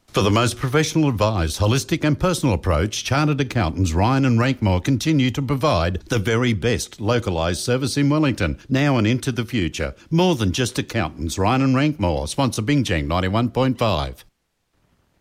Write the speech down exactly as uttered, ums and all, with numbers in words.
For the most professional advised, holistic and personal approach, Chartered Accountants Ryan and Rankmore continue to provide the very best localised service in Wellington, now and into the future. More than just accountants, Ryan and Rankmore, sponsor Bingjang ninety-one point five.